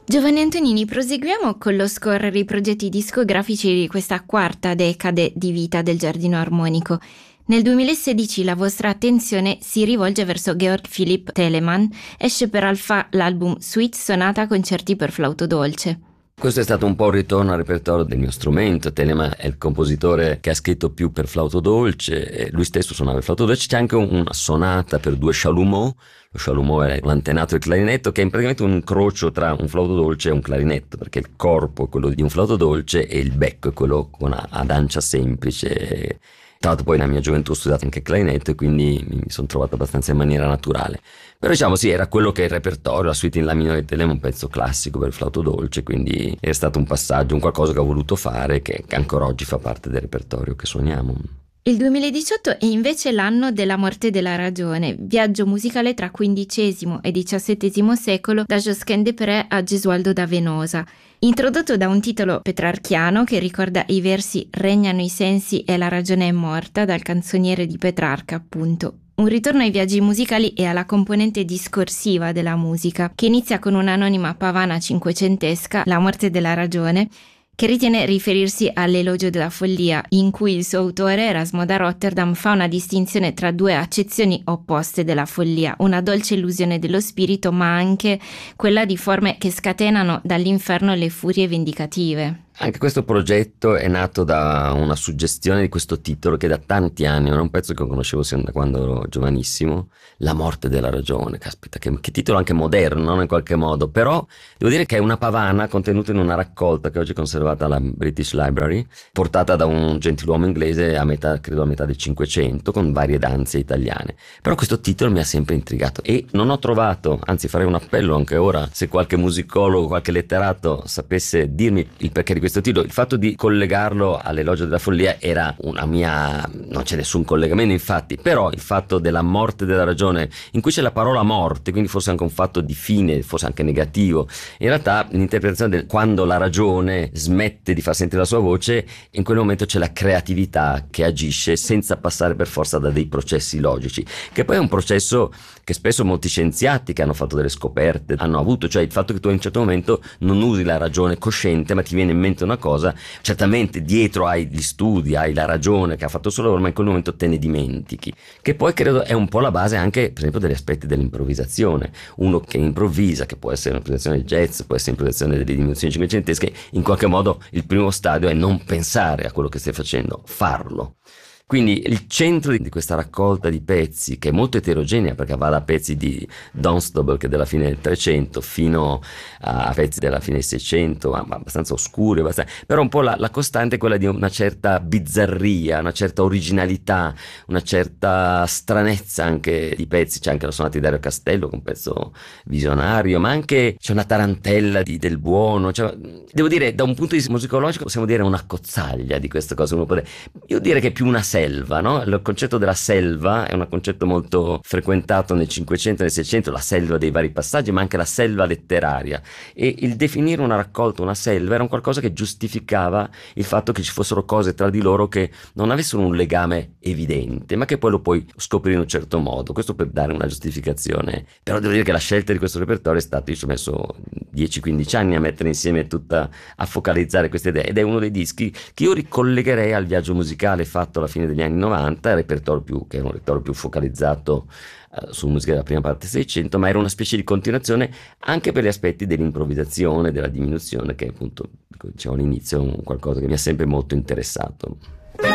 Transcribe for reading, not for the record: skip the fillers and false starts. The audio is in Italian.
Giovanni Antonini, proseguiamo con lo scorrere i progetti discografici di questa quarta decade di vita del Giardino Armonico. Nel 2016 la vostra attenzione si rivolge verso Georg Philipp Telemann, esce per Alfa l'album Suite Sonata Concerti per flauto dolce. Questo è stato un po' un ritorno al repertorio del mio strumento. Telemann è il compositore che ha scritto più per flauto dolce, e lui stesso suonava il flauto dolce. C'è anche una sonata per due chalumeau. Lo chalumeau è l'antenato del clarinetto, che è praticamente un incrocio tra un flauto dolce e un clarinetto, perché il corpo è quello di un flauto dolce e il becco è quello ad ancia semplice. Tra l'altro poi nella mia gioventù ho studiato anche clarinetto e quindi mi sono trovato abbastanza in maniera naturale. Però diciamo sì, era quello che è il repertorio, la suite in La minore di Telemann, un pezzo classico per il flauto dolce, quindi è stato un passaggio, un qualcosa che ho voluto fare, che ancora oggi fa parte del repertorio che suoniamo. Il 2018 è invece l'anno della morte della ragione, viaggio musicale tra XV e XVII secolo da Josquin des Prez a Gesualdo da Venosa. Introdotto da un titolo petrarchiano che ricorda i versi Regnano i sensi e la ragione è morta dal canzoniere di Petrarca, appunto. Un ritorno ai viaggi musicali e alla componente discorsiva della musica, che inizia con un'anonima pavana cinquecentesca, La morte della ragione, che ritiene riferirsi all'elogio della follia, in cui il suo autore, Erasmo da Rotterdam, fa una distinzione tra due accezioni opposte della follia, una dolce illusione dello spirito, ma anche quella di forme che scatenano dall'inferno le furie vendicative. Anche questo progetto è nato da una suggestione di questo titolo che da tanti anni, era un pezzo che conoscevo sin da quando ero giovanissimo, La morte della ragione. Caspita, che titolo anche moderno, no? In qualche modo, però devo dire che è una pavana contenuta in una raccolta che oggi è conservata alla British Library, portata da un gentiluomo inglese credo a metà del Cinquecento, con varie danze italiane. Però questo titolo mi ha sempre intrigato e non ho trovato, anzi farei un appello anche ora, se qualche musicologo, qualche letterato sapesse dirmi il perché di questo titolo. Il fatto di collegarlo all'elogio della follia era una mia, non c'è nessun collegamento infatti, però il fatto della morte della ragione, in cui c'è la parola morte, quindi forse anche un fatto di fine, forse anche negativo, in realtà l'interpretazione del quando la ragione smette di far sentire la sua voce, in quel momento c'è la creatività che agisce senza passare per forza da dei processi logici, che poi è un processo che spesso molti scienziati che hanno fatto delle scoperte hanno avuto, cioè il fatto che tu a un certo momento non usi la ragione cosciente, ma ti viene in mente una cosa, certamente dietro hai gli studi, hai la ragione che ha fatto solo loro, ma in quel momento te ne dimentichi, che poi credo è un po' la base anche per esempio degli aspetti dell'improvvisazione. Uno che improvvisa, che può essere un'improvvisazione del jazz, può essere un'improvvisazione delle diminuzioni cinquecentesche, in qualche modo il primo stadio è non pensare a quello che stai facendo, farlo. Quindi il centro di questa raccolta di pezzi, che è molto eterogenea perché va da pezzi di Dunstable, che è della fine del 300, fino a pezzi della fine del 600, ma abbastanza oscuri, però un po' la costante è quella di una certa bizzarria, una certa originalità, una certa stranezza anche di pezzi. C'è anche la sonata di Dario Castello, che è un pezzo visionario, ma anche c'è una tarantella del buono, cioè, devo dire, da un punto di vista musicologico possiamo dire una cozzaglia di queste cose. Io direi che è più una selva, no? Il concetto della selva è un concetto molto frequentato nel Cinquecento e nel Seicento, la selva dei vari passaggi, ma anche la selva letteraria, e il definire una raccolta una selva era un qualcosa che giustificava il fatto che ci fossero cose tra di loro che non avessero un legame evidente, ma che poi lo puoi scoprire in un certo modo. Questo per dare una giustificazione. Però devo dire che la scelta di questo repertorio è stata, io ci ho messo 10-15 anni a mettere insieme a focalizzare queste idee, ed è uno dei dischi che io ricollegherei al viaggio musicale fatto alla fine degli anni 90, che è un repertorio più focalizzato su musica della prima parte 600, ma era una specie di continuazione anche per gli aspetti dell'improvvisazione, della diminuzione, che appunto, come dicevo all'inizio, è qualcosa che mi ha sempre molto interessato.